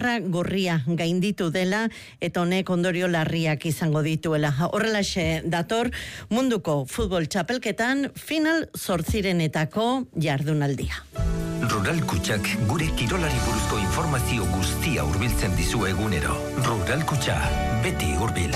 marra gorria gainditu dela eta honek ondorio larriak izango dituela. Horrelaxe dator munduko futbol txapelketan final 8renetako jardunaldia. Rural Kutxak gure kirolari buruzko informazio guztia hurbiltzen dizu egunero. Rural Kutxa, beti hurbil.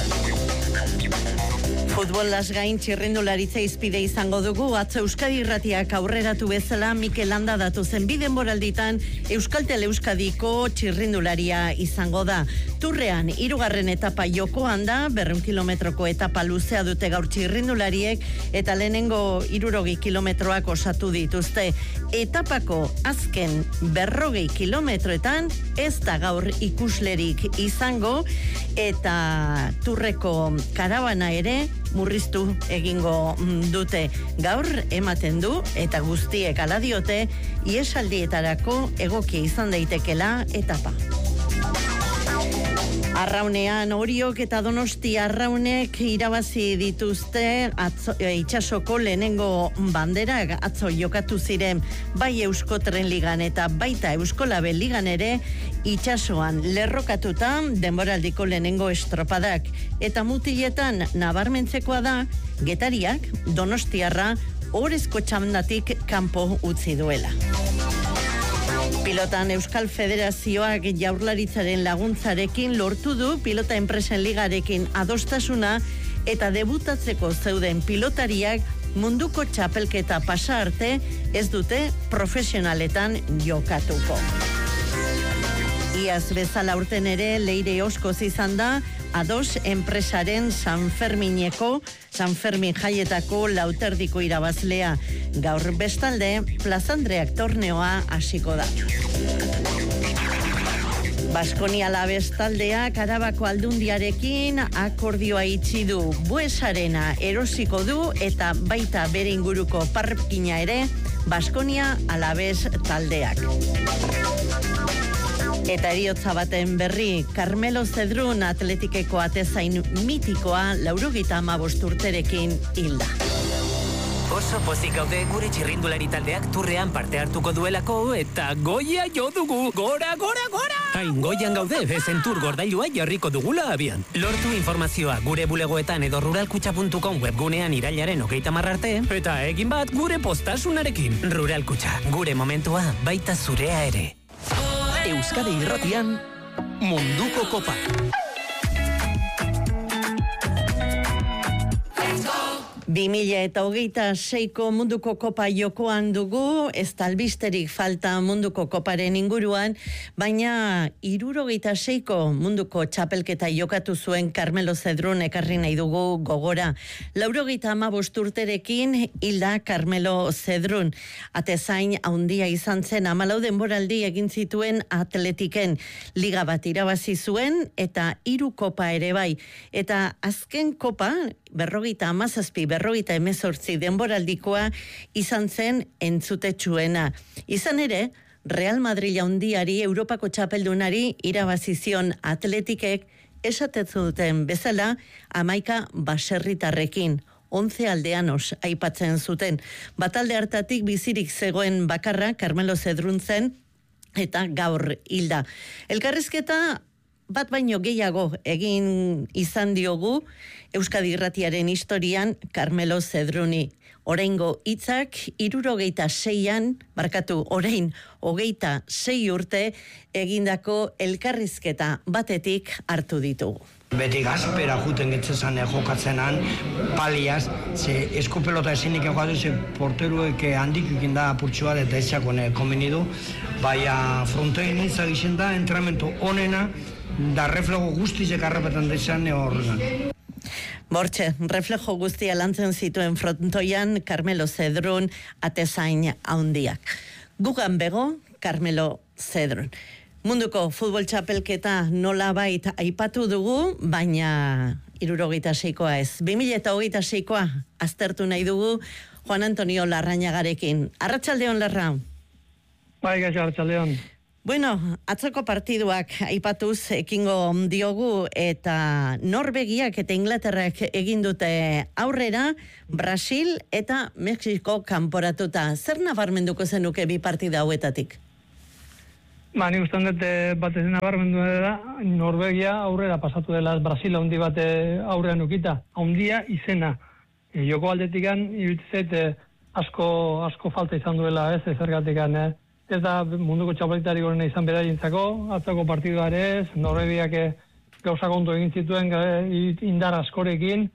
Futbolaz gain txirrindularitza izpide izango dugu, atzo Euskadi Irratiak aurreratu bezala Mikel Landa datozen bi denboralditan Euskaltel Euskadiko txirrindularia izango da. Turrean, 3. etapa jokoan da, 200 kilometroko etapa luzea dute gaur txirrindulariek, eta lehenengo 60 kilometroak osatu dituzte. Etapako azken 40 kilometroetan ez da gaur ikuslerik izango, eta turreko karabana ere murriztu egingo dute. Gaur ematen du eta guztiek hala diote iesaldietarako egokia izan daitekela etapa. Arraunean Oriok eta Donosti Arraunek irabazi dituzte itsasoko lehenengo banderak. Atzo jokatu ziren bai Euskotren Ligan eta baita Euskolabel Ligan ere itsasoan lerrokatuta denboraldiko lehenengo estropadak. Eta mutiletan nabarmentzekoa da Getariak Donostiarra orezko txandatik kanpo utzi duela. Pilotan Euskal Federazioak Jaurlaritzaren laguntzarekin lortu du pilota enpresen ligarekin adostasuna eta debutatzeko zeuden pilotariak munduko txapelketa pasa arte ez dute profesionaletan jokatuko. Iaz bezala urten ere Leire Oskoz izan da ados enpresaren San Fermin jaietako lauterdiko irabazlea. Gaur bestalde, Plazandreak torneoa hasiko da. Baskonia Labes taldeak Arabako Aldundiarekin akordioa itxi du. Buesarena erosiko du eta baita bere inguruko parkina ere Baskonia Alabes taldeak. Eta eriotza baten berri, Carmelo Zedrun atletikeko atezain mitikoa 95 urterekin hilda. Oso pozik gaude gure txirrindulari taldeak turrean parte hartuko duelako eta goia jo dugu. Gora, gora, gora! Hain goian gaude, ezen tur gordailua jarriko dugula abian. Lortu informazioa gure bulegoetan edo ruralkutxa.com webgunean irailaren 30 arte, eta egin bat gure postasunarekin. Rural Kutxa, gure momentua baita zurea ere. Euskadi Irratian, Munduko Kopa. Bi 2026ko munduko kopa jokoan dugu, ez talbisterik falta munduko koparen inguruan, baina 76ko munduko txapelketa jokatu zuen Carmelo Zedrun ekarri nahi dugu gogora. 95 urterekin hilda Carmelo Zedrun. Atezain handia izan zen 14 denboraldi egin zituen atletiken. Liga bat irabazi zuen eta 3 kopa ere bai. Eta azken kopa, 58 denboraldikoa izan zen entzutetsuena. Izan ere, Real Madrid handiari Europako txapeldunari irabazizion atletikek esatetzuten bezala 11 baserritarrekin. 11 aldeanos aipatzen zuten. Batalde hartatik bizirik zegoen bakarra Carmelo Zedrun zen eta gaur hilda. Elkarrizketa bat baino gehiago egin izan diogu Euskadi Irratiaren historian Carmelo Zedruni. Oraingo hitzak 76an, orain 26 urte egindako elkarrizketa batetik hartu ditugu. Beti gazpera juten getzezan jokatzenan, paliaz, ze eskopelota ezinik egatu ze porteruek handik ikin da apurtxo bat eta ezakon komenidu, baina frontoin nintzak izen da, entramentu onena, da reflego guztizek harrapetan dezan horregan. Bortxe, reflejo guztia lantzen zituen frontoian Carmelo Zedrun atezain handiak. Gugan bego, Carmelo Zedrun. Munduko futbol txapelketa nolabait aipatu dugu, baina 76koa ez. 2026koa aztertu nahi dugu Juan Antonio Larrañagarekin. Arratsaldeon, Larra. Bai, gaixo, arratsaldeon. Bueno, atzoko partiduak aipatuz ekingo diogu eta Norvegiak eta Inglaterrak egin dute aurrera, Brasil eta Mexiko kanporatuta. Zer nabarmenduko zenuke bi partida hauetatik? Nik uste dut batez nabarmendu da, Norvegia aurrera pasatu dela, Brasil handi bat aurrean ukita, handia izena. Joko aldetikan, iruditzait asko falta izan duela, zergatikan, Ez da munduko txapelketari gorena izan beraientzako, atzako partidua ere ez, Norvegiak gauzak ondo egin zituen indar askorekin,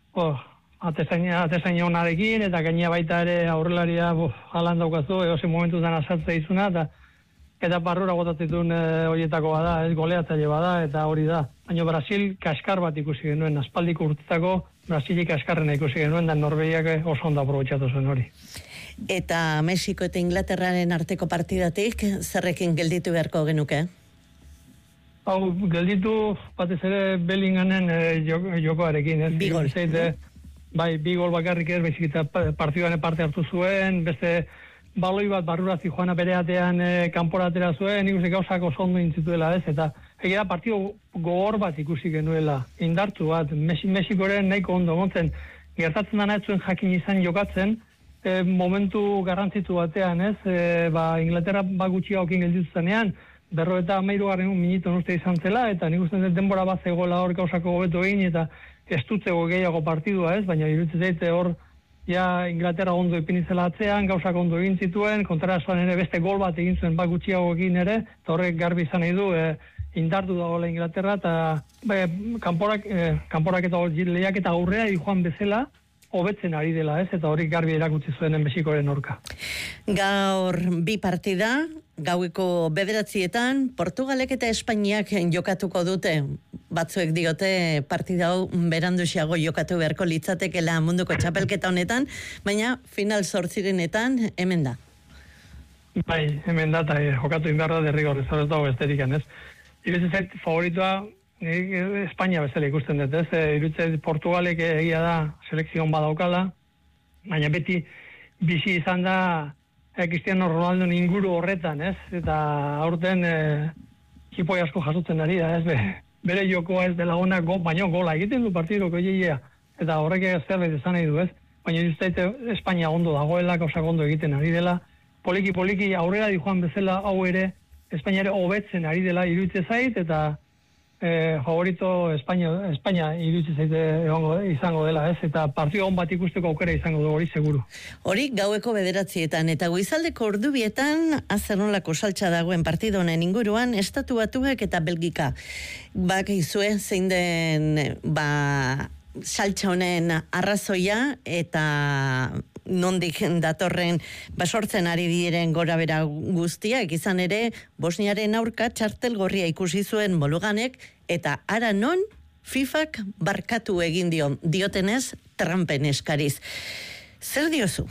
atezain onarekin, eta gaina baita ere aurrelaria jalan daukazu, egozen momentutan azaltzea izuna, eta barrura gotatzitun horietakoa da, ez goleatzaile bada, eta hori da. Baina Brasil kaskar bat ikusi genuen, aspaldiko urtetako Brasilik kaskarrena ikusi genuen, da Norvegiak oso ondo aprobetxatu zuen hori. Eta Mexiko eta Inglaterraren arteko partidatik, zerrekin gelditu beharko genuke? Gelditu batez ere Bellingamen jokoarekin. Bi gol. Bai, bi gol bakarrik ez, baizik eta partiduan parte hartu zuen, beste baloi bat barrura Zijuana bere atean kanpora atera zuen, ikusi gauzak oso ondo intzituela ez, eta egia partidu gogor bat ikusi genuela, indartu bat, Mexikoren nahiko ondo gontzen, gertatzen dana ez zuen jakin izan jokatzen, momentu garrantzitu batean, ez? Inglaterra gutxi gaukin gelditu zenean, 53. minutu uste izan zela, eta nik uste denbora bat zegoela hor gauzako hobeto egin, eta ez dutzeko gehiago partidua, ez? Baina iruditzen zaite hor, ja Inglaterra ondo ipinizela atzean, gauzako ondo egin zituen, kontrasoan ere beste gol bat egin zuen gutxiago egin ere, eta horrek garbi izan nahi du, indartu dagoela Inglaterra, eta kanporak eta lehiak eta aurrera joan bezala, hobetzen ari dela, ez? Eta hori garbi erakutsi zuen Mexikoren aurka. Gaur bi partida, gaueko 9:00, Portugalek eta Espainiak jokatuko dute. Batzuek diote partida hau beranduxiago jokatu beharko litzatekela munduko txapelketa honetan, baina final 8-renetan hemen da. Bai, hemen da, eta jokatu inbarra derrigor, ez dago estetikan, ez? Iruditzen favoritoa Espainia bezala ikusten dut, ez? Iruditzen Portugalek egia da selekzion badaukala, baina beti bizi izan da Cristiano Ronaldo inguru horretan, ez? Eta aurten kipoi asko jasotzen ari da, ez? Bere jokoa ez dela ona, baina gola egiten du partidoko jeia, eta horrek zerbait izan nahi du, ez? Baina iruditzen Espainia ondo dagoela, gauzak ondo egiten ari dela, poliki aurrera joan bezala hau ere, Espainiare hobetzen ari dela iruditzen zait, eta favorito Espainia iruditzen zaite izango dela, ez? Eta partidu on bat ikusteko aukera izango du hori seguru. Hori gaueko 9:00 eta goizaldeko ordubietan azernolako saltza dagoen partidu honen inguruan Estatu Batuak eta Belgika. Bakizue zein den saltza honen arrazoia eta nondik datorren basortzen ari diren gorabera guztiak, izan ere Bosniaren aurka txartel gorria ikusi zuen Boluganek, eta ara non FIFak barkatu egin diotenez trampen eskariz. Zer diozu?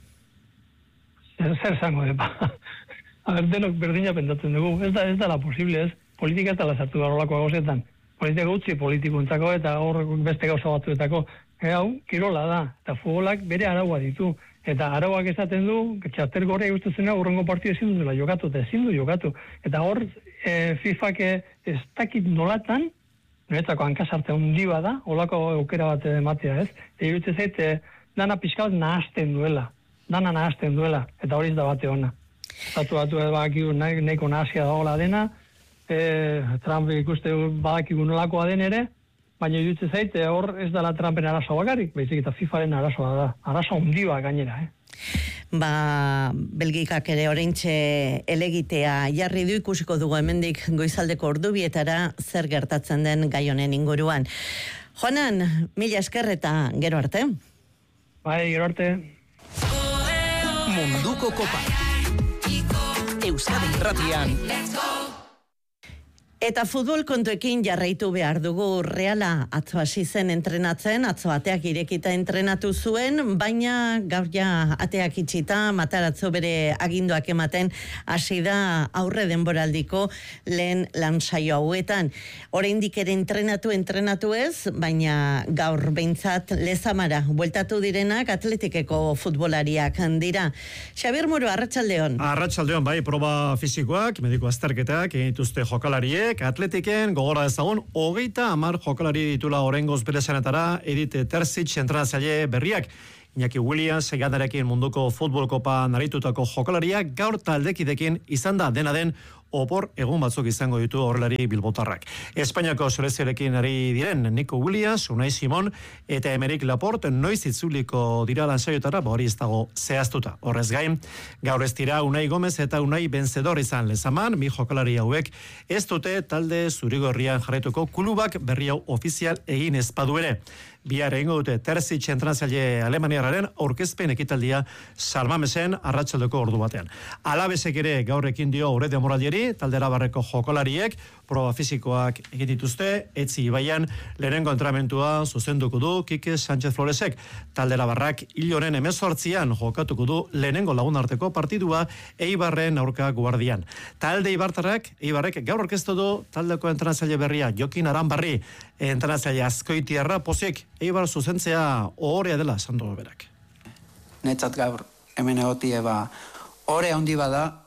Zer zango depa. Denok berdina pendatzen dugu. Ez da la posible, ez? Politika ez da la sartu garolako agosetan. Politika gutxi politikuntzako eta hor beste gauza batzuetako. Hau, kirola da, eta futbolak bere araua ditu. Eta arauak esaten du, txartel gorria ikustu zena urrengo partidu ezin duela jokatu, eta ezin du jokatu. Eta hor, FIFak ez dakit nolatan, noretzako hankasarte handi da, holako aukera bat ematea, ez? Iruditzen zait, dana pixka bat nahasten duela, eta hori ez da bate ona. Estatu badakigu nahiko nahasia dagoela dena, Trump ikuste badakigu nolakoa den ere, baina iruditzen zait, hor ez dela Trumpen arazoa bakarrik, baizik eta FIFaren arazoa da. Arazo handia gainera, Belgikak ere oraintxe elegitea jarri du, ikusiko dugu hemendik goizaldeko ordubietara zer gertatzen den gai honen inguruan. Joanan, mila esker eta gero arte. Bai, gero arte. Munduko Kopa. Euskadi Irratian. Eta futbol kontuekin jarraitu behar dugu. Reala atzo hasi zen entrenatzen, atzo ateak irekita entrenatu zuen, baina gaur ja ateak itxita, Matarazzo bere aginduak ematen hasi da aurre denboraldiko lehen lansaio hauetan. Oraindik ere entrenatu ez, baina gaur behintzat Lezamara bueltatu direnak Atletikeko futbolariak dira. Xabier Muro, arratsaldeon. Arratsaldeon, bai, proba fisikoak, mediko azterketak egin dituzte jokalariek. Atletiken gogora ezagun 30 jokalari ditula orengoz bere zenetara Edith Terzic entrenatzaile berriak. Iñaki Williams egandarekin munduko futbol kopa naritutako jokalariak gaur taldekidekin izan da, dena den opor egun batzuk izango ditu horrelari bilbotarrak. Espainiako selekzioarekin ari diren Nico Williams, Unai Simon eta Emerick Laporte noiz itzuliko dira lansaiotara, hori ez dago zehaztuta. Horrez gain, gaur ez dira Unai Gomez eta Unai Benzedor izan lezaman, bi jokalari hauek ez dute talde zurigorrian jarraituko klubak berri hau ofizial egin ez badu ere. Bihar egingo dute Terzic entrenatzaile alemaniarraren aurkezpen ekitaldia Salmamesen arratsaldeko ordu batean. Alabesek ere gaur ekin dio Aurre Demoraldieri, taldera barreko jokolariek proba fisikoak egin dituzte, Etzi Ibaian lehenengo entrenamentua zuzenduko du Kike Sánchez Floresek. Taldera barrak hiloren 18an jokatuko du lehenengo lagunarteko partidua Eibarren aurka Guardian. Talde Eibarrek gaur aurkeztu du taldeko entrenatzaile berria Jokin Aranbarri, entrenatzaile Azkoitiarra pozik Eibar zuzentzea ohorea dela sandu berak. Netzat gaur hemen egotie ohore handi bada,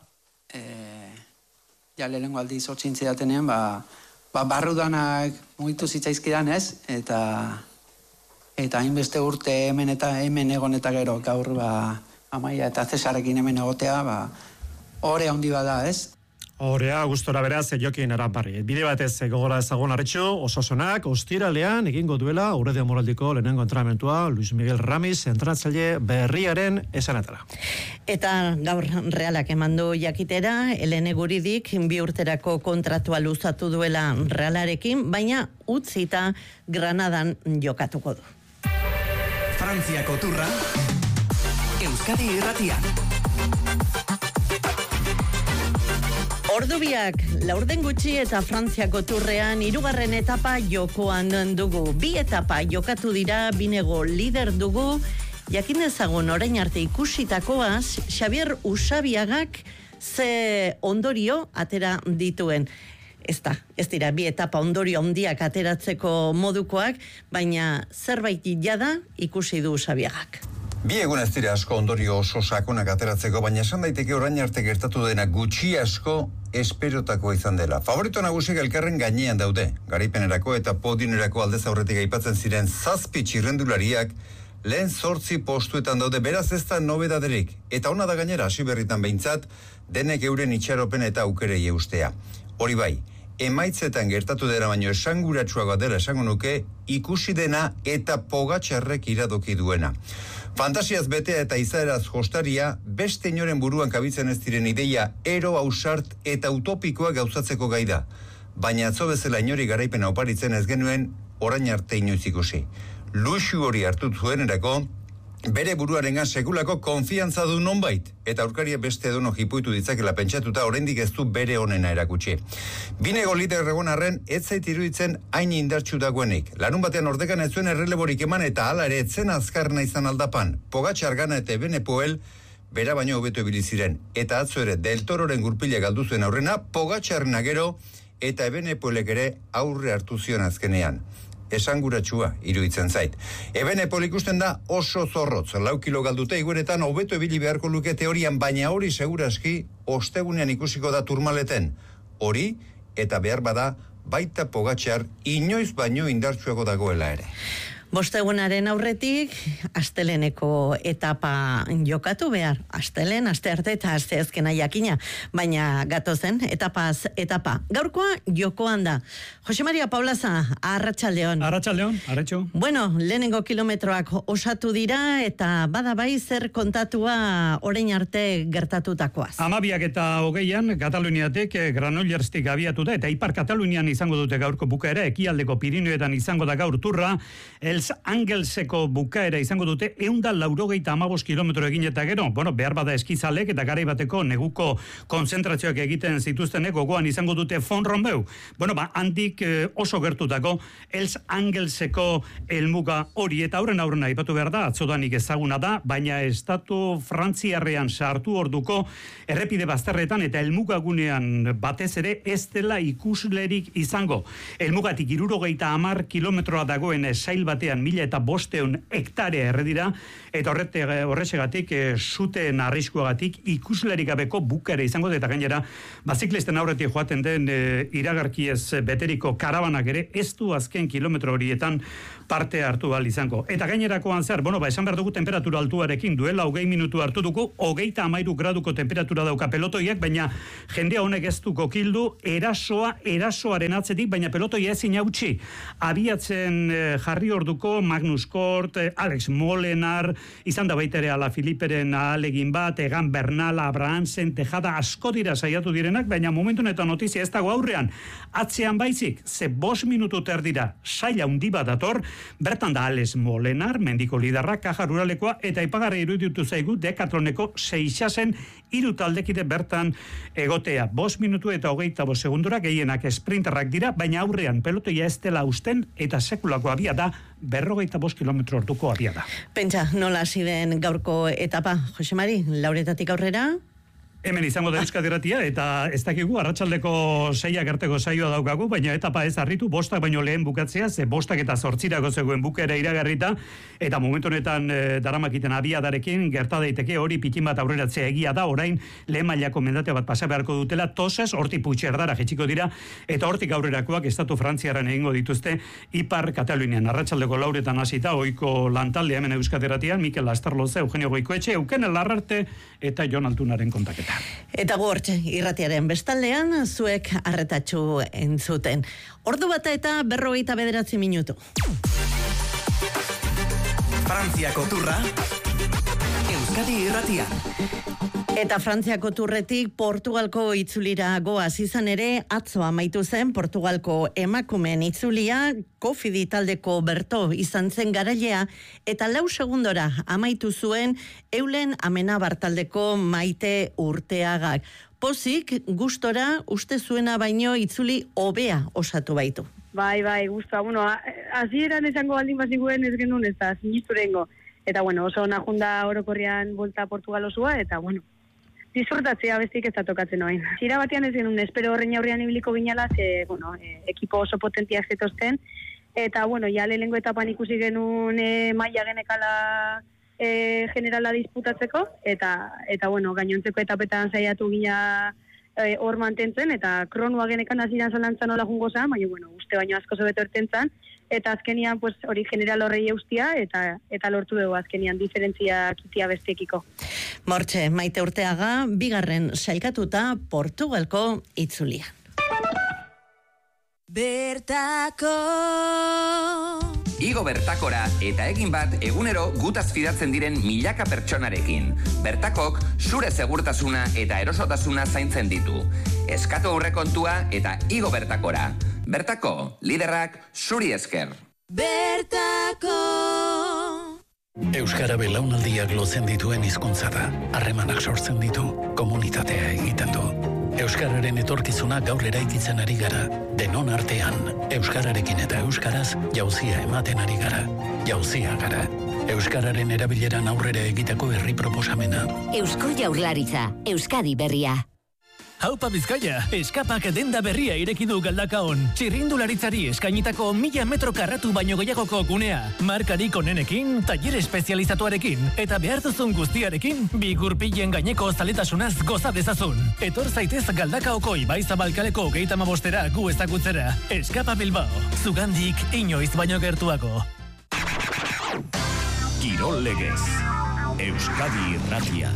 ja lehenengo aldiz hortzintzi datenean, barrudanak mugitu zitzaizkidan ez, eta hainbeste urte hemen egon eta gero gaur Amaia eta Cesarekin hemen egotea, ohore handi bada ez. Horea, gustora beraz, Jokin Aranbarri. Bide batez gogora ezagun Arretxo, Osasunak, ostiralean egingo duela Aurre Demoraldiko lehenengo entrenamentua Luis Miguel Ramis entrenatzaile berriaren esanetara. Eta gaur Realak emandu jakitera, Elene Guridik 2 urterako kontratua luzatu duela Realarekin, baina utzita Granadan jokatuko du. Frantziako turra, Euskadi Irratian. Ordubiak, laurden gutxi eta Frantziako turrean 3. etapa jokoan dugu. 2 etapa jokatu dira, binego lider dugu. Jakin ezagun orain arte ikusitakoaz, Xabier Usabiagak ze ondorio atera dituen. Ez dira 2 etapa ondorio handiak ateratzeko modukoak, baina zerbait jada ikusi du Usabiagak. 2 egun ez dira asko ondorio oso sakonak ateratzeko, baina esan daiteke orain arte gertatu dena gutxi asko esperotakoa izan dela. Favorito nagusiak elkarren gainean daude. Garaipenerako eta podiumerako aldez aurretik aipatzen ziren 7 txirrendulariak lehen 8 postuetan daude, beraz ez da nobedaderik. Eta ona da gainera hasi berritan behintzat, denek euren itxaropen eta aukerei eustea. Hori bai, emaitzetan gertatu dela baino esanguratsuagoa dela esango nuke, ikusi dena eta Pogačarrek iradoki duena. Fantasiaz betea eta izaeraz jostaria, beste inoren buruan kabitzen ez diren ideia ero, ausart eta utopikoa gauzatzeko gai da. Baina atzo bezala inori garaipena oparitzen ez genuen orain arte inoiz ikusi. Luxu hori hartu zuenerako, bere buruarengan sekulako konfiantza du nonbait, eta aurkaria beste edono jipuitu ditzakela pentsatuta oraindik ez du bere onena erakutsi. Binego lider egon arren, ez zait iruditzen hain indartsu dagoenik. Larun batean ordekan ez zuen erreleborik eman eta hala ere etzen azkarna izan aldapan. Pogačar Gana eta Evenepoel bera baino hobeto ibili ziren. Eta atzo ere Del Tororen gurpila galdu zuen aurrena, Pogačarrena gero eta Evenepoelek ere aurre hartu zion azkenean. Esanguratsua iruditzen zait. Evenepoel ikusten da oso zorrotz, 4 kilo galdute igueretan hobeto ibili beharko luke teorian, baina hori seguraski ostegunean ikusiko da Turmaleten. Hori eta behar bada baita Pogačar inoiz baino indartsuago dagoela ere. Bostegunaren aurretik, asteleneko etapa jokatu behar. Astelen, astearte eta asteazkena jakina. Baina gatozen, etapaz etapa. Gaurkoa jokoan da. Jose Maria Paulaza, arratsaldeon. Arratsaldeon, Arretxo. Bueno, lehenengo kilometroak osatu dira eta bada bai zer kontatua orain arte gertatutakoaz. 12 eta 20an Kataluniatik Granollerstik abiatuta eta Ipar Katalunian izango dute gaurko bukaera, ekialdeko Pirinioetan izango da gaur turra, Els Angelseko bukaera izango dute 185 kilometro egin eta gero, behar bada eskizalek eta garai bateko neguko konzentrazioak egiten zituztenek gogoan izango dute Font Romeu. Handik oso gertutako Els Angelseko helmuga hori eta aurren aipatu behar da, atzodanik ezaguna da, baina estatu frantziarrean sartu orduko errepide bazterretan eta helmugagunean batez ere ez dela ikuslerik izango. Helmugatik 70 kilometroa dagoen sail batean artean 1500 hektarea erredira, eta horrexegatik zuten arriskuagatik ikuslerik gabeko bukaera izango da, eta gainera baziklisten aurretik joaten den iragarkiez beteriko karabanak ere ez du azken kilometro horietan parte hartu ahal izango. Eta gainerakoan zer, esan behar dugu temperatura altuarekin duela 20 minutu hartu dugu, 33 graduko temperatura dauka pelotoiak, baina jendea honek ez du kokildu erasoaren atzetik, baina pelotoia ezin hautsi. Abiatzen jarri orduko Magnus Cort, Alex Molenar, izan da baita ere Ala Filiperen ahalegin bat, Egan Bernal, Abrahamsen, Tejada, asko dira saiatu direnak, baina momentu eta notizia ez dago aurrean. Atzean baizik, 5 minutu terdira, saila handi bat dator, bertan da Alex Molenar, mendiko liderra, Kaja Ruralekoa, eta ipagarri iruditu zaigu Decathloneko 6 hiru taldekide bertan egotea. 5 minutu eta 25 segundura, gehienak sprinterrak dira, baina aurrean pelotoia ez dela usten, eta sekulako abia da, 45 kilometro orduko abia da. Pentsa, nola hasi den gaurko etapa, Jose Mari, Lauretatik aurrera? Hemen izango da Euskadi Irratia, eta ez dakigu arratsaldeko 6 arteko saioa daukagu, baina etapa ez harritu, 5 baino lehen bukatzea, 5 eta 8 zegoen bukaera iragarrita, eta momentu honetan daramakiten abiadarekin gerta daiteke hori pikin bat aurreratzea egia da, orain lehen mailako mendate bat pasa beharko dutela, toses, hortik Puigcerdara jetxiko dira, eta hortik aurrerakoak estatu frantziaran egingo dituzte Ipar Katalunian. Arratsaldeko 4 hasita, ohiko lantalde hemen Euskadi Irratian, Mikel Astarloze, Eugenio Goikoetxe, Euken Larrarte eta Jon Altunaren kontaketa. Eta gortxe, irratiaren bestaldean, zuek arretatxu entzuten. Ordu bata eta 59 minutu. Frantziako turra, Euskadi Irratian. Eta Frantziako turretik Portugalko itzulira goaz izan ere, atzo amaitu zen Portugalko emakumeen itzulia, Kofidi taldeko Berto izan zen garailea, eta 4 segundora amaitu zuen Eulen Amenabar taldeko Maite Urteagak. Pozik, gustora, uste zuena baino itzuli hobea osatu baitu. Bai, gustua. Hasieran esango baldin baziguen ez genuen ez da, sinisturengo. Eta oso najunda orokorrean volta Portugal osua, eta disfrutatzea bestik ez da tokatzen noain. Zira batean ez genuen, espero horrein aurrean ibiliko ginala, ekipo oso potentia zetozten, eta ja lehenengo etapan ikusi genuen maila genekala generala disputatzeko, eta gainontzeko etapetan saiatu gina hor mantentzen, eta kronua genekan hasieran zalantzan nola jungo zan, baina uste baino asko zobeto ertentzan, eta azkenian hori general horrei eustia, eta lortu dugu azkenian diferentzia kitia bestekiko. Mortxe, Maite Urteaga, 2. sailkatuta Portugalko itzulia. Bertako Igo Bertakora eta egin bat egunero gutaz fidatzen diren milaka pertsonarekin. Bertakok zure segurtasuna eta erosotasuna zaintzen ditu. Eskatu aurrekontua eta Igo Bertakora. Bertako, liderrak zuri esker. Bertako Euskara belaunaldiak lotzen dituen hizkuntza da. Harremanak sortzen ditu, komunitatea egiten du. Euskararen etorkizuna gaur eraikitzen ari gara. Denon artean, euskararekin eta euskaraz jauzia ematen ari gara. Jauzia gara. Euskararen erabileran aurrera egiteko herri proposamena. Eusko Jaurlaritza, Euskadi berria. Haupa Bizkaia, eskapak denda berria ireki du Galdakaon. Txirrindularitzari eskainitako 1000 metro karratu baino gehiagoko gunea. Markarik onenekin, taller espezializatuarekin, eta behar duzun guztiarekin, bi gurpilen gaineko zaletasunaz goza dezazun. Etor zaitez Galdakaoko Ibai Zabalkaleko 35 gu ezagutzera. Eskapa Bilbao, zugandik inoiz baino gertuako. Kirol legez, Euskadi Irratia.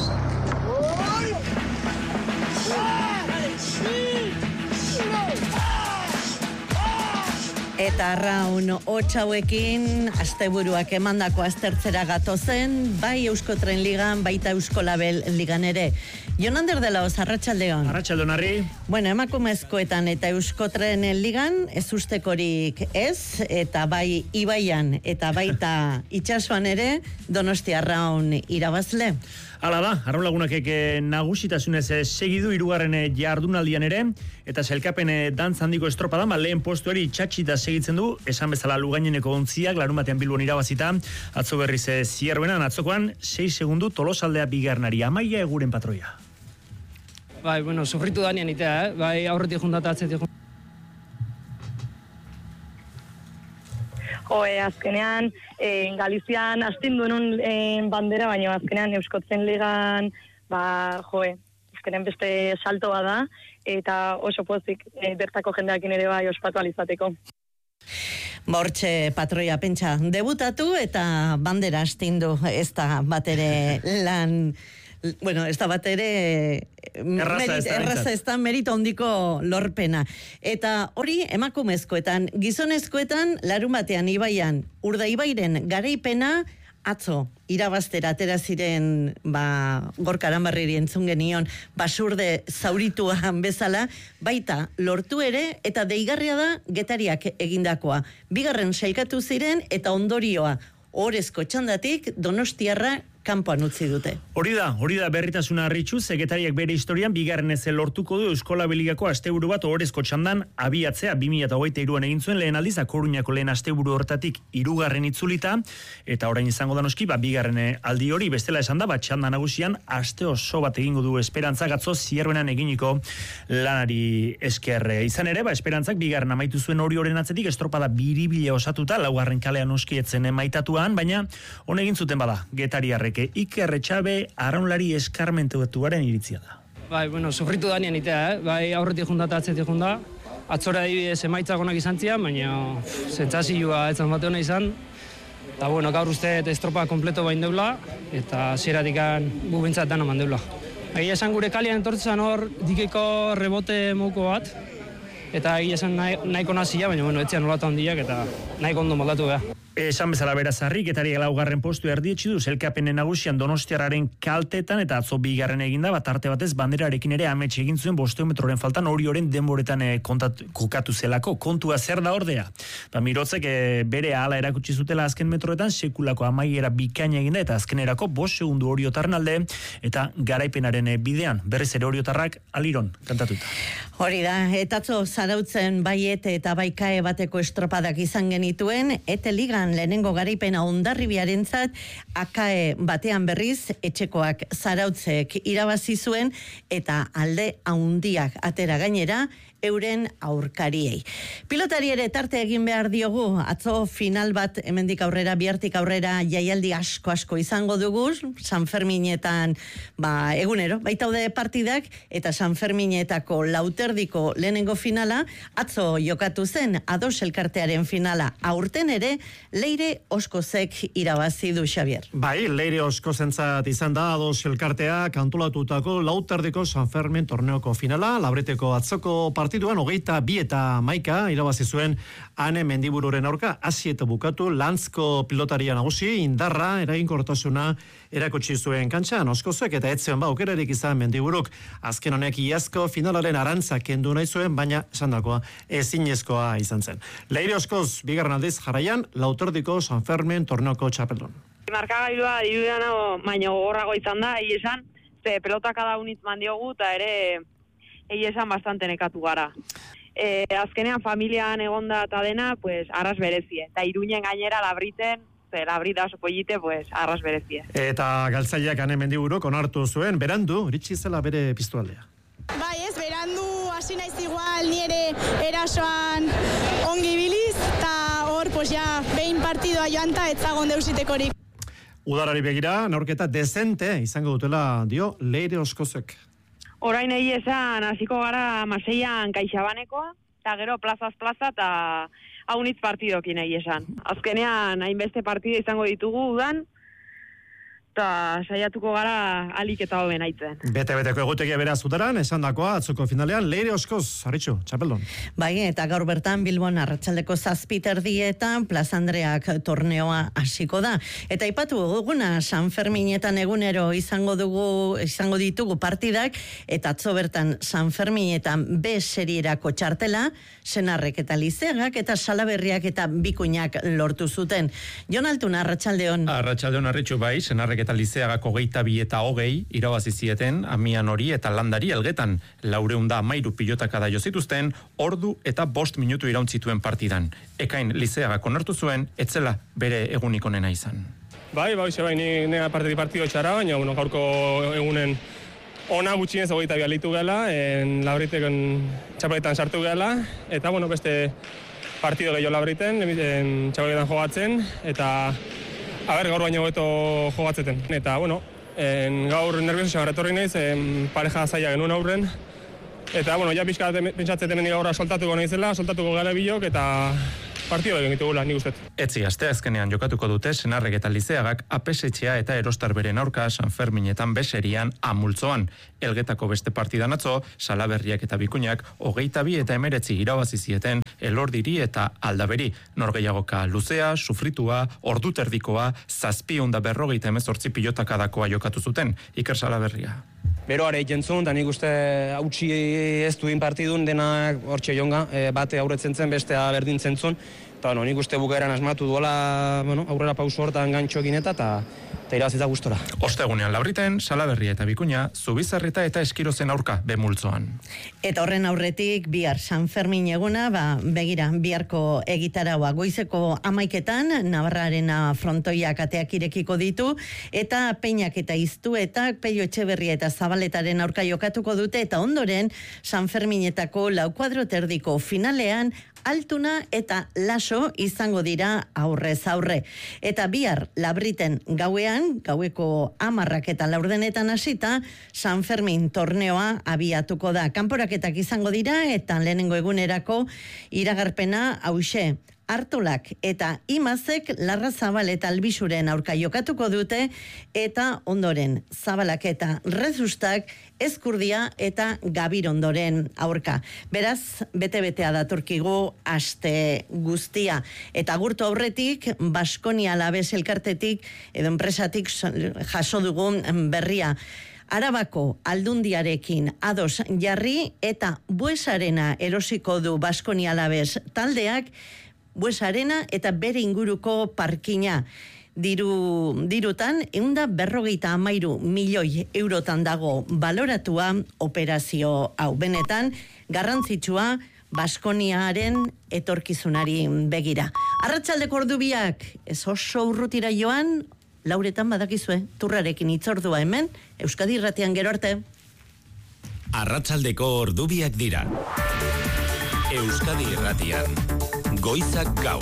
Eta arraun hauekin asteburuak emandako aztertzera gatozen, bai Euskotren Ligan, baita Euskolabel Ligan ere. Jonander de Laoz, arratsaldeon. Arratsaldeon, Harri. Bueno, emakumezkoetan eta Euskotren Ligan ez ustekorik ez, eta bai Ibaian eta baita itsasoan ere Donostia arraun irabazle. Hala da, arraun lagunakek nagusitasunez segidu 3. jardunaldian ere, eta sailkapen dantza handiko estropada, lehen postuari txatxita segitzen du, esan bezala Lugaineneko ontziak, larunbatean Bilbon irabazita, atzo berriz Zierbenan, atzokoan 6 segundu Tolosaldea bigarnari, Amaia Eguren patroia. Bai, sufritu danian itea, bai aurretik juntata atzetik juntata. Azkenean, Galizian astindu enun bandera, baina azkenean Euskotzen Ligan, azkenean beste saltoa da, eta oso pozik bertako jendeakin ere bai ospatu alizateko. Hortxe patroia pentsa debutatu eta bandera astindu, ez da batere lan... Bueno, ez da bat ere erraza ez da merito hondiko lorpena. Eta hori emakumezkoetan, gizonezkoetan larun batean Ibaian, Urdaibairen garaipena atzo irabaztera atera ziren Gorka Aranbarriri entzun genion basurde zaurituan bezala, baita lortu ere eta deigarria da Getariak egindakoa. Bigarren sailkatu ziren eta ondorioa orezko txandatik Donostiarra kanpoan utzi dute. Hori da berritasuna harritxu, Getariak bere historian bigarren ez lortuko du Euskola Beligako asteburu bat ohorezko txandan abiatzea 2023an egin zuen lehen aldiz Akoruñako lehen asteburu hortatik 3. itzulita, eta orain izango da noski bigarren aldi hori, bestela esan da txanda nagusian aste oso bat egingo du Esperantza gatzo Zierbenan eginiko lanari esker. Izan ere, Esperantzak bigarren amaitu zuen hori horren atzetik estropada biribile osatuta, 4. kalean noski etzen maitatuan, baina hon egin zuten bada Getariarrek. Iker Etxabe arraunlari eskarmentuaren iritzia da. Sufritu danean itea, aurretik junda eta atzetik junda. Atzora adibidez emaitzak onak izan zian, baina sentsazioa etzan bate hona izan. Eta gaur uste estropa kompleto bain deula, eta zieratikan bubintzat dana mandeula. Egia esan gure kalian entortzan hor dikeko rebote mouko bat, eta egia esan nahiko nazia, baina etzian nolata handiak eta nahiko ondo moldatu beha. Esan bezala berazarri, Getariak 4. postu erdietsi du sailkapenen nagusian Donostiarraren kaltetan eta atzo 2. eginda, arte batez banderarekin ere amets egin zuen 500 metroren faltan hori horren denboretan kokatu zelako. Kontua zer da ordea? Mirotzek bere ahala erakutsi zutela azken metroetan sekulako amaiera bikaina eginda eta azkenerako 5 segundu Oriotarren alde eta garaipenaren bidean. Berriz ere Oriotarrak aliron kantatuta. Hori da, eta atzo zarautzen baiete eta baikae bateko estropadak izan genituen, eta ligan lehenengo garaipena Hondarribiarentzat akae batean berriz etxekoak zarautzek irabazi zuen eta alde haundiak atera gainera euren aurkariei. Pilotari ere tarte egin behar diogu, atzo final bat hemendik aurrera, bihartik aurrera jaialdi asko izango dugu, San Ferminetan egunero, baitaude partidak, eta San Ferminetako lauterdiko lehenengo finala, atzo jokatu zen Ados elkartearen finala, aurten ere Leire Oskozek irabazi du, Xavier. Leire Oskozentzat izan da Ados elkartea kantolatutako lauterdiko San Fermin torneoko finala, labreteko atzoko partituan 22 eta 11 irabazi zuen Ane Mendibururen aurka, hasi eta bukatu Lantzko pilotaria nagusi indarra eraginkortasuna erakutsi zuen kantxan Oskozek eta etzean aukerarik izan Mendiburuk. Azken honek iazko finalaren arantza kendu nahi zuen, baina esandakoa ezinezkoa izan zen. Leire Oskoz bigarren aldiz jarraian lauterdiko San Fermin torneoko txapeldun. Markagailua dirudan baino gogorrago izan da, esan, pelota kada unitz mandiogu eta ere esan bastante nekatu gara. Azkenean familian egonda eta dena, arras berezie. Eta Iruñen gainera labriten, labrita oso pollite, arras berezie. Eta galtzaileak Ane Mendiburuk onartu zuen, berandu, iritsi zela bere pistualdea. Berandu hasi naiz igual, nire erasoan ongi biliz, eta hor, behin partidoa joanta, etzagon deusitekorik. Udarari begira, naurketa dezente izango dutela dio Leire Oskozek. Orain esan, hasiko gara Maseian Kaixabanekoa, eta gero plazaz plaza eta haunitz partidokin esan. Azkenean, hainbeste partido izango ditugu udan, eta saiatuko gara alik eta hoben aitzen. Bete-beteko egutegia beraz udaran, esan dakoa, atzoko finalean, Leire Oskoz, Arritxu, txapeldon. Eta gaur bertan Bilbon arratsaldeko 7:00 Plaza Andreak torneoa hasiko da. Eta aipatu duguna San Ferminetan egunero izango ditugu partidak, eta atzo bertan San Ferminetan B serierako txartela, Senarrek eta Lizeagak eta Salaberriak eta Bikuñak lortu zuten. Jon Altuna, arratsaldeon. Arratsaldeon, Arritxu, Senarrek eta Lizeagak 22 eta 20 irabazi zieten Amian Hori eta Landari Elgetan 413 pilotaka da jo zituzten, ordu eta 5 minutu irauntzituen partidan. Ekain Lizeagak onartu zuen, etzela bere egunik onena izan. Nire partido txara, baina gaurko egunen ona gutxienez 22 litu gela, labriteken txapeletan sartu gela, eta beste partido gehiago labriten, txapelketan jogatzen, eta gaur baino hobeto jogatzeten. Eta, bueno, gaur nervioso xabar etorri naiz, pareja zaila genuen aurren, eta, bueno, ja pixka pentsatzeten hemendik gaurra soltatuko gara bilok, eta partido egin ditugula, nik ustet. Etzi, asteazkenean jokatuko dute Senarrek eta Lizeagak Apesetxea eta Erostarberren aurka San Ferminetan Beserian Amultzoan. Elgetako beste partidan atzo, Salaberriak eta Bikuñak 22 eta 19 irabazi zieten Elordiri eta Aldaberi. Norgehiagoka luzea, sufritua, orduterdikoa, 748 pilotakadakoa jokatu zuten. Iker Salaberria. Beroare jentzun, eta nik uste hautsi ez duin partidun denak hortxe jonga, bate aurretzen zen, bestea berdintzen zuen. Eta nik uste bukaeran asmatu duela aurrera pauso hortan gantxokin eta irabazita gustora. Ostegunean Labriten, Salaberria eta Bikuña, Zubizarreta eta Eskirozen aurka Bemultzoan. Eta horren aurretik bihar San Fermin eguna, begira, biharko egitaraua goizeko 11etan, Navarrarena frontoiak ateak irekiko ditu, eta Peinak eta Iztuetak, Pello Etxeberria eta Zabaletaren aurka jokatuko dute, eta ondoren San Ferminetako lau kuadroterdiko finalean, Altuna eta Laso izango dira aurrez aurre. Eta bihar Labriten gaueko 10 eta 4 hasita, San Fermin torneoa abiatuko da. Kanporaketak izango dira eta lehenengo egunerako iragarpena hauxe. Artolak eta Imazek Larrazabal eta Albisuren aurka jokatuko dute, eta ondoren Zabalak eta Rezustak Ezkurdia eta Gabirondoren aurka. Beraz, bete-betea datorkigu aste guztia. Eta agurtu aurretik, Baskonia Alabes elkartetik edo enpresatik jaso dugun berria. Arabako Aldundiarekin ados jarri eta Buesarena erosiko du Baskonia Alabes taldeak, Buesarena eta bere inguruko parkina. Dirutan, 153 milioi eurotan dago baloratua operazio hau. Benetan, garrantzitsua Baskoniaren etorkizunari begira. Arratsaldeko ordubiak, ez oso urrutira joan, lauretan badakizue, turrarekin itzordua hemen, Euskadi Irratian gero arte. Arratsaldeko ordubiak dira. Euskadi Irratian. Goizak gaur.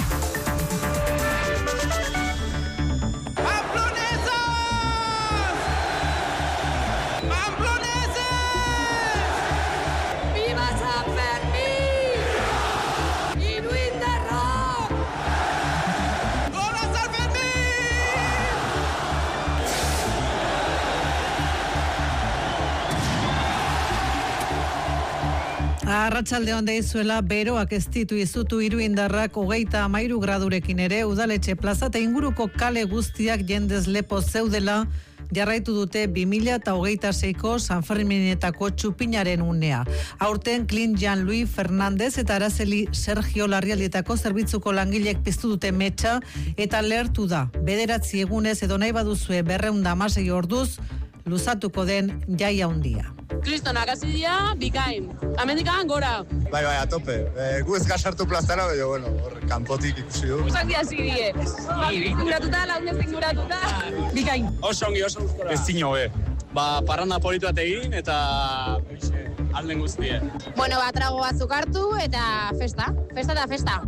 Arratsalde on deizuela, beroak ez ditu izutu Iruindarrak 33 gradurekin ere udaletxe plaza eta inguruko kale guztiak jendez lepo zeudela jarraitu dute 2026ko San Ferminetako txupinaren unea. Aurten Clint Jean-Louis Fernandez eta Araceli Sergio Larrialdietako zerbitzuko langilek piztu dute metxa eta lehertu da. 9 egunez edo nahi baduzue 216 orduz luzatuko den jaia handia. Kristonak hasi dira, bikain. Amendikan gora. Bai, a tope. Gu ez gasartu plazara, baina, bueno, hor, kanpotik ikusi du. Usak dia hasi die. Inguratuta, lagunez inguratuta. Bikain. Oso ongi, oso gustora. Ez zino, parranda politu bat egin, eta alden guztie. Bueno, trago batzuk hartu, eta festa. Festa eta festa.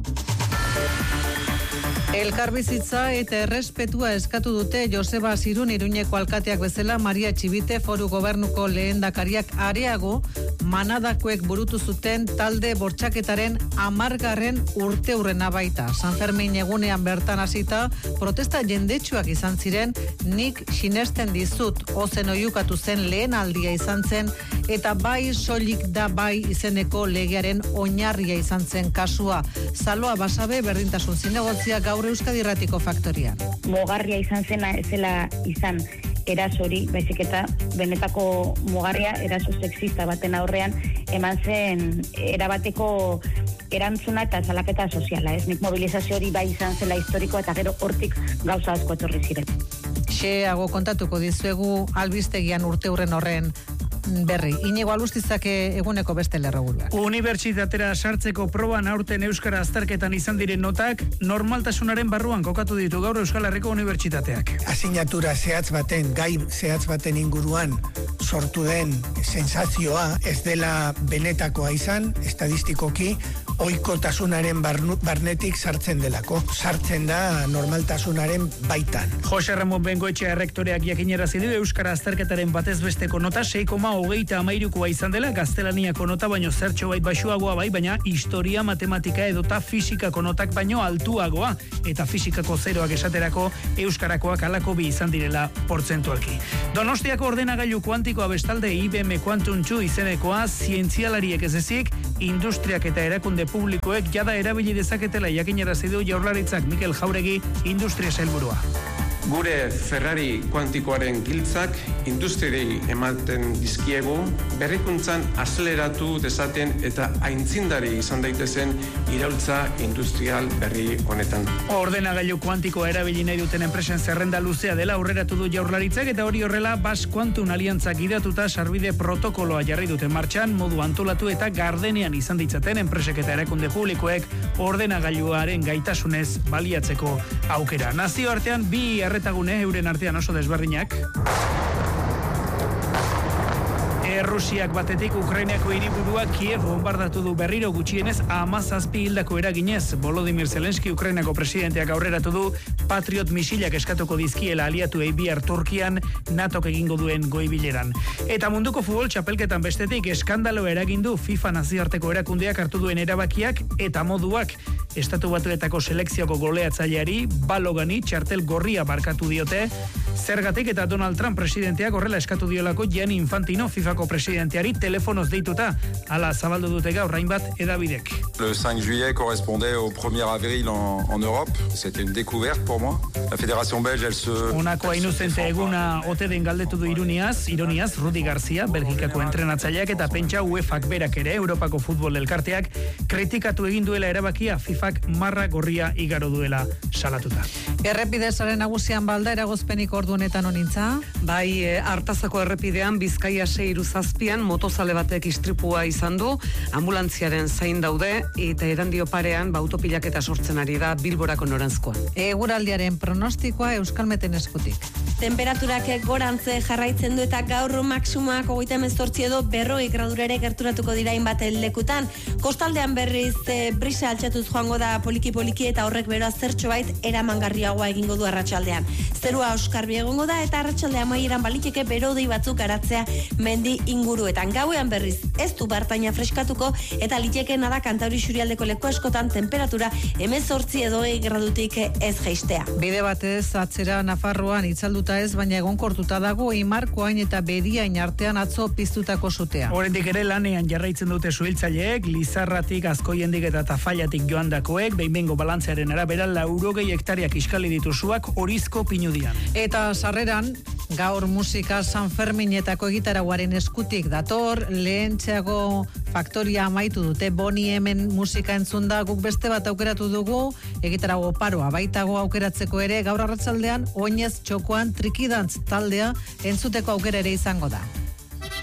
Elkarbizitza eta errespetua eskatu dute Joseba Zirun Iruñeko alkateak bezala Maria Txibite foru gobernuko lehendakariak areago manadakoek burutu zuten talde bortxaketaren 10. urteurrena baita. San Fermin egunean bertan hasita protesta jendetsuak izan ziren, nik sinesten dizut ozen oiukatu zen lehen aldia izan zen eta bai soilik da bai izeneko legearen oinarria izan zen kasua. Zaloa Basabe berdintasun zinegotzia gaur Euskadi Irratiko faktorian. Mogarria izan zena ezela izan erasori, baizik eta benetako mogarria eraso sexista baten aurrean eman zen erabateko erantzuna eta salaketa soziala, ez? Nik mobilizazio hori bai izan zela historikoa eta gero hortik gauza asko etorri ziren. Xeago kontatuko dizuegu albistegian urteurren horren berri. Inigo Alustizak eguneko beste lerroburuak. Unibertsitatera sartzeko proban aurten euskara azterketan izan diren notak normaltasunaren barruan kokatu ditu gaur Euskal Herriko Unibertsitateak. Asignatura zehatz baten, gai zehatz baten inguruan sortu den sensazioa ez dela benetakoa izan, estadistikoki oikotasunaren barnetik sartzen delako. Sartzen da normaltasunaren baitan. Jose Ramon Bengoetxea errektoreak jakinarazi du Euskara azterketaren batez besteko nota 6,23koa izan dela, gaztelaniako nota baino zertxo bait baxuagoa bai, baina historia, matematika edota fisikako notak baino altuagoa, eta fisikako zeroak esaterako euskarakoak alako bi izan direla portzentualki. Donostiako ordenagailu kuantikoa bestalde IBM Quantum 2 izenekoa zientzialariek ez ezik, industriak eta erakunde publikoek jada erabili dezaketela jakinarazi du Jaurlaritzak. Mikel Jauregi, industria sailburua. Gure Ferrari kuantikoaren giltzak industriei ematen dizkiegu, berrikuntzan azeleratu dezaten eta aintzindari izan daitezen iraultza industrial berri honetan. Ordenagailu kuantikoa erabili nahi duten enpresen zerrenda luzea dela aurreratu du Jaurlaritzak, eta hori horrela Basque Quantum Aliantzak gidatuta sarbide protokoloa jarri duten martxan, modu antolatu eta gardenean izan ditzaten enpresek eta erakunde publikoek ordenagailuaren gaitasunez baliatzeko aukera. Nazioartean bi erretagune euren artean oso desberdinak. Rusiak batetik Ukrainako hiriburua Kiev bombardatu du berriro, gutxienez 17 hildako eraginez. Volodymyr Zelensky Ukrainako presidenteak aurreratu du Patriot misilak eskatuko dizkiela aliatuei bihar Turkian NATOk egingo duen goibileran. Eta munduko futbol txapelketan bestetik eskandalo eragin du FIFA nazioarteko erakundeak hartu duen erabakiak eta moduak. Estatu Batuetako selekzioko goleatzaileari Balogani txartel gorria barkatu diote. Zergatik eta Donald Trump presidenteak horrela eskatu diolako Gianni Infantino FIFako presidenteari telefonoz deituta. Hala zabaldu dute gaur hainbat edabidek. Le 5 juillet correspondait au 1er avril en Europe. C'était une découverte pour moi. La fédération belge, elle se... Honako inuzente eguna ote den galdetu du ironiaz, Rudi Garcia, Belgikako entrenatzaileak, eta pentsa UEFak berak ere, Europako futbol elkarteak, kritikatu egin duela erabakia, FIFak marra gorria igaro duela salatuta. Errepidezaren nagusian balda eragozpenik ordu honetan onintza? Bai, Artazako errepidean Bizkaia 6-7an motozale batek istripua izan du, ambulantziaren zain daude, eta erandio parean autopilaketa sortzen ari da Bilborako noranzkoa. Eguraldiaren pronostikoa Euskalmeten eskutik. Temperaturak gorantze jarraitzen du eta gaur maksimoak 38 edo 40 gradurere gerturatuko dira hainbat lekutan. Kostaldean berriz brisa altxatuz joango da poliki-poliki eta horrek beroa zertxobait eramangarriagoa egingo du arratsaldean. Zerua oskarbi egongo da eta arratsalde amaieran baliteke berodei batzuk garatzea mendi inguruetan. Gauean berriz ez du bartaina freskatuko eta litekena da Kantauri Xurialdeko leku askotan temperatura 18 edo 20 gradutik ez jaistea. Bide batez atzera Nafarroan itzalduta ez, baina egonkortuta dago Imarkoain eta Bediain artean atzo piztutako sutea. Oraindik ere lanean jarraitzen dute suhiltzaileek, Lizarratik, Azkoiendik eta Tafailatik joandakoek, behin-behingo balantzearen arabera 80 hektarea kiskali ditu suak Orizko Pinudian. Eta sarreran, gaur musika San Ferminetako egitarauaren eskutik dator, Lehentxeago faktoria amaitu dute, Boni hemen musika entzunda, guk beste bat aukeratu dugu, egitarago paroa baitago aukeratzeko ere, gaur arratsaldean Oinez Txokoan Trikidantz taldea entzuteko aukera ere izango da.